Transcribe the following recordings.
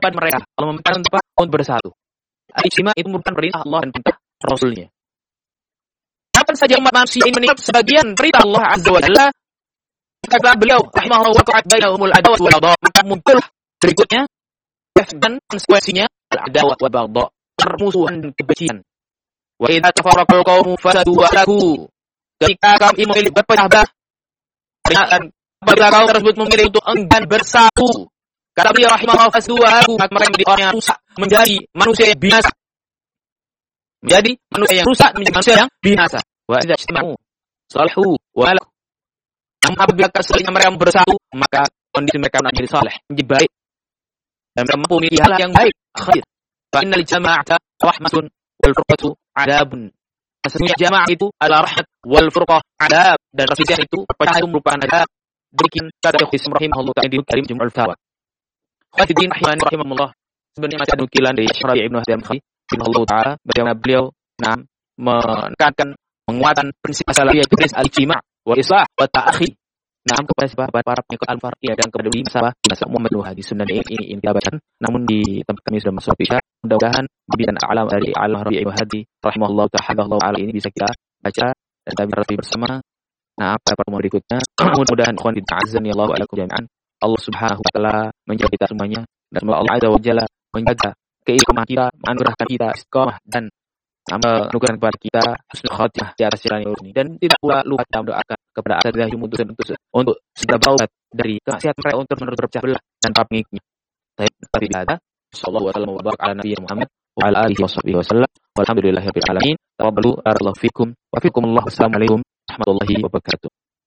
kepada mereka. Allah memerintahkan untuk bersatu. Al-ijtima itu merupakan perintah Allah dan perintah Rasulnya. Kapan saja umat manusia ini meningkat sebagian perintah Allah Azza wa Jalla, kata beliau rahimahullah waqa'at bainahumul adawah wal baghdha, maka muncul berikutnya dan konsekuensinya al-adawah wal baghdha, permusuhan dan kebencian. Wa idza tafarraqal qaumu fasadu wa halaku, ketika kaum memilih berpecah belah dan apabila kaum tersebut memilih untuk enggan bersatu, kata beliau rahimahullah fasadu wa halaku, maka mereka menjadi orang yang rusak, menjadi manusia yang binasa. Menjadi manusia yang rusak, menjadi manusia yang binasa. Wa idza ijtama'u salihu wa halaku. Apabila keseluruhnya mereka bersatu, maka kondisi mereka menjadi saleh, menjadi baik, dan mereka mampu memilih hal yang baik, khair. Fa innal jama'ata rahmatun wal furqatu adabun. Sesungguhnya jamaah itu adalah rahmat, wal furqah adab, dan perselisihan itu perpecahan itu merupakan adab. Demikian kata Syekh Islam rahimahullah ta'ala di Karim Jum'ul Fatawa. Khatibin rahimahullah, sebenarnya masih ada nukilan dari Syekh Rabi' Ibnu Hasan al-Bukhari rahimahullah ta'ala, bagaimana beliau menekankan penguatan prinsip asaliyah itu prinsip al-ijtima' wa islah wa ta'akhi. Kepada para pengikut al-Farqiyah dan kepada masalah Muhammad Nuhadi. Sebenarnya ini kita bacakan, namun di tempat kami sudah masuk Isya. Mudah-mudahan bidan alam dari alam Rabi' Nuhadi rahimahullah ta'ala ini bisa kita baca dan kita berarti bersama. Pada pertemuan berikutnya, mudah-mudahan ikhwan azan ya Allah wa alakum jami'an. Allah Subhanahu wa taala menjaga kita semuanya, dan semoga Allah Azza wa Jalla menjaga keistiqomahan kita, menganugerahkan kita istiqomah dan anugerah kepada kita husnul khatimah di atas jalan yang lurus ini. Dan tidak pula lupa kita mendoakan kepada asatidz mudusin untuk segera bertaubat dari kemaksiatan mereka untuk menurut berpecah belah dan para pengikutnya. Tapi ada sallallahu alaihi wa sallam ala nabiyina Muhammad wa ala alihi washabbihi wasallam walhamdulillahirabbil alamin. Taqabbalu barakallahu fikum wa fikumullah. Assalamualaikum warahmatullahi wabarakatuh.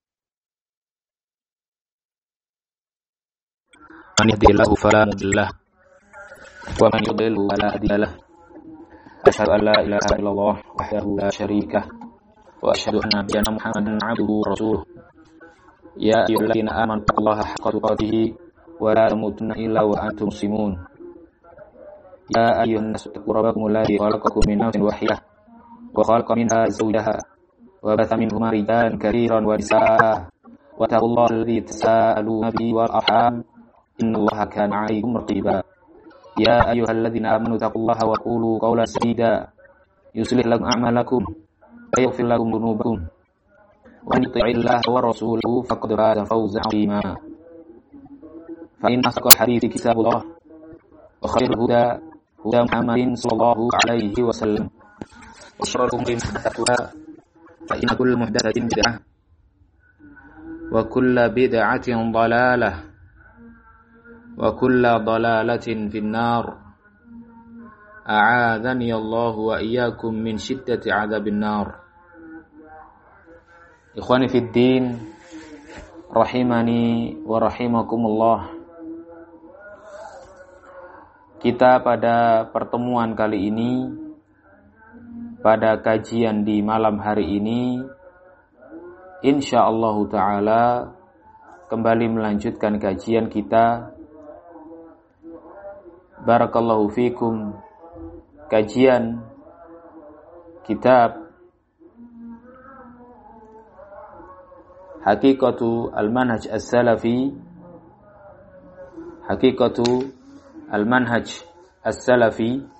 Man yahdihillahu fala mudilla lahu wa man yudlil fala hadiya lahu. Asyhadu an la ilaha illallah wahdahu la syarika wa asyhadu anna nabiyyana Muhammadan 'abduhu wa rasuluh. Ya ayyuhalladzina amanu taqullaha haqqa tuqatih wa la tamutunna illa wa antum muslimun. Ya ayyuhan nasu taqu rabbakum alladzi khalaqakum min nafsin wahidah wa khalaqa minha zawjaha wa batha minhuma rijalan katsiran wa nisaa. Wattaqullaha alladzi tasaaluna bihi wal arham innallaha kana 'alaykum raqiba. Ya ayyuhalladzina amanu taqullaha wa qulu qawlan sadida yuslih lakum a'malakum wa yaghfir lakum dhunubakum wa man yuti'illaha wa rasulahu faqad faza fawzan 'azima. Fa inna asdaqal hadithi kitabullah wa khairul huda huda Muhammadin sallallahu alaihi wasallam wa syarrul umuri muhdatsatuha fa inna kulla muhdatsatin bid'ah wa kulla bid'atin dhalalah wa kulla dhalalatin finnar. A'adzani Allah wa iyyakum min shiddati 'adzabin nar. Ikhwani fid din, rahimani wa rahimakumullah. Kita pada pertemuan kali ini, pada kajian di malam hari ini, insyaallah ta'ala kembali melanjutkan kajian kita. Barakallahu fikum, kajian kitab Haqiqatu al-Manhaj as-Salafi, Haqiqatu al-Manhaj as-Salafi